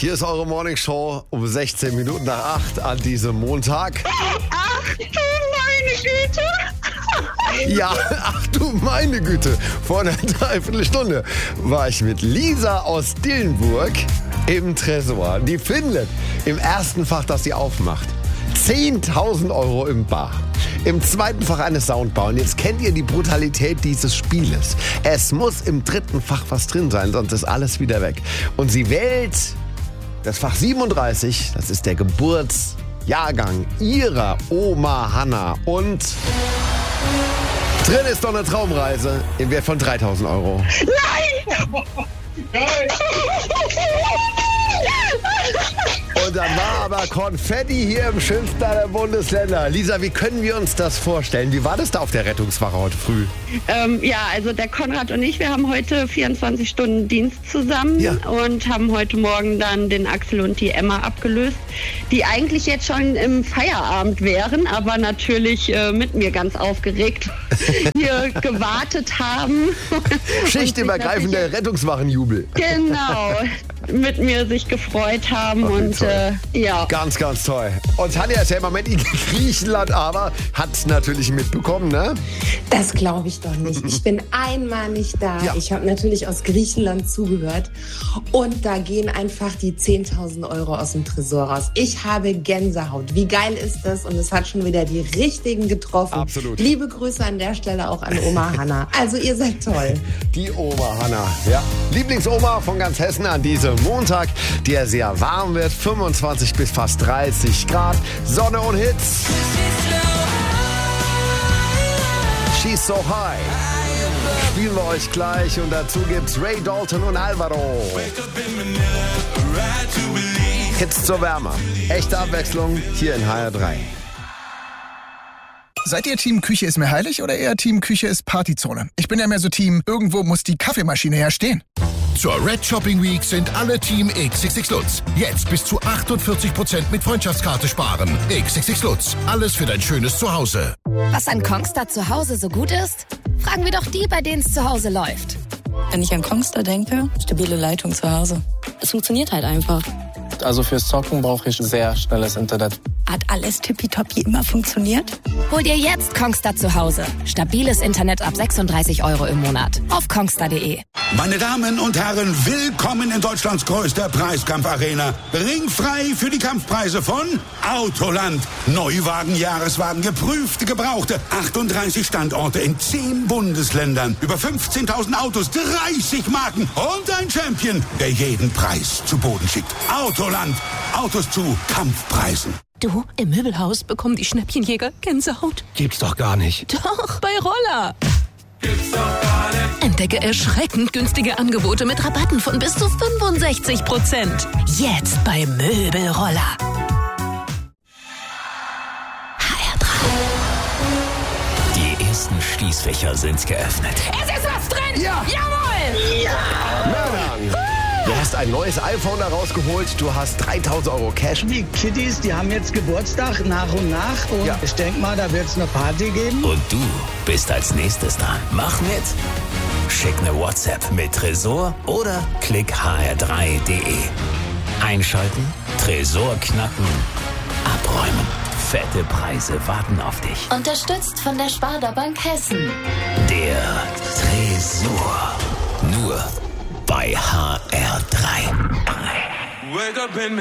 Hier ist eure Morningshow um 16 Minuten nach 8 an diesem Montag. Ach du meine Güte! Ja, ach du meine Güte. Vor einer Dreiviertelstunde war ich mit Lisa aus Dillenburg im Tresor. Die findet im ersten Fach, das sie aufmacht, 10.000 Euro im Bar. Im zweiten Fach eine Soundbar. Und jetzt kennt ihr die Brutalität dieses Spieles. Es muss im dritten Fach was drin sein, sonst ist alles wieder weg. Und sie wählt das Fach 37, das ist der Geburtsjahrgang ihrer Oma Hanna. Und drin ist doch eine Traumreise im Wert von 3.000 Euro. Nein! Und dann war aber Konfetti hier im schönsten aller Bundesländer. Lisa, wie können wir uns das vorstellen? Wie war das da auf der Rettungswache heute früh? Ja, also der Konrad und ich, wir haben heute 24 Stunden Dienst zusammen und haben heute Morgen dann den Axel und die Emma abgelöst, die eigentlich jetzt schon im Feierabend wären, aber natürlich mit mir ganz aufgeregt hier gewartet haben. Schichtübergreifender Rettungswachenjubel. Genau, mit mir sich gefreut haben und ja. Ganz, ganz toll. Und Tanja ist ja im Moment in Griechenland, aber hat natürlich mitbekommen, ne? Das glaube ich doch nicht. Ich bin einmal nicht da. Ja. Ich habe natürlich aus Griechenland zugehört. Und da gehen einfach die 10.000 Euro aus dem Tresor raus. Ich habe Gänsehaut. Wie geil ist das? Und es hat schon wieder die Richtigen getroffen. Absolut. Liebe Grüße an der Stelle auch an Oma Hanna. Also ihr seid toll. Die Oma Hanna, ja. Lieblingsoma von ganz Hessen an diesem Montag, der sehr warm wird. 25 bis fast 30 Grad. Sonne und Hits. She's so high. Spielen wir euch gleich und dazu gibt's Ray Dalton und Alvaro. Hits zur Wärme. Echte Abwechslung hier in HR3. Seid ihr Team Küche ist mir heilig oder eher Team Küche ist Partyzone? Ich bin ja mehr so Team, irgendwo muss die Kaffeemaschine ja stehen. Zur Red Shopping Week sind alle Team XXX Lutz. Jetzt bis zu 48% mit Freundschaftskarte sparen. XXX Lutz. Alles für dein schönes Zuhause. Was an Kongstar zu Hause so gut ist? Fragen wir doch die, bei denen es zu Hause läuft. Wenn ich an Kongstar denke, stabile Leitung zu Hause. Es funktioniert halt einfach. Also fürs Zocken brauche ich sehr schnelles Internet. Hat alles tippitoppi immer funktioniert? Hol dir jetzt Kongstar zu Hause. Stabiles Internet ab 36 Euro im Monat. Auf kongstar.de. Meine Damen und Herren, willkommen in Deutschlands größter Preiskampfarena. Ringfrei für die Kampfpreise von Autoland. Neuwagen, Jahreswagen, geprüfte, gebrauchte. 38 Standorte in 10 Bundesländern. Über 15.000 Autos, 30 Marken und ein Champion, der jeden Preis zu Boden schickt. Autoland. Autos zu Kampfpreisen. Du, im Möbelhaus bekommen die Schnäppchenjäger Gänsehaut. Gibt's doch gar nicht. Doch, bei Roller. Gibt's doch gar nicht. Entdecke erschreckend günstige Angebote mit Rabatten von bis zu 65%. Jetzt bei Möbelroller. HR3. Die ersten Schließfächer sind geöffnet. Es ist was drin! Ja! Jawohl! Ja! Na dann. Du hast ein neues iPhone da rausgeholt, du hast 3.000 Euro Cash. Die Kiddies, die haben jetzt Geburtstag nach und nach und ich denke mal, da wird es eine Party geben. Und du bist als nächstes dran. Mach mit. Schick eine WhatsApp mit Tresor oder klick hr3.de. Einschalten, Tresor knacken, abräumen. Fette Preise warten auf dich. Unterstützt von der Sparda Bank Hessen. Der Tresor. Nur bei HR3.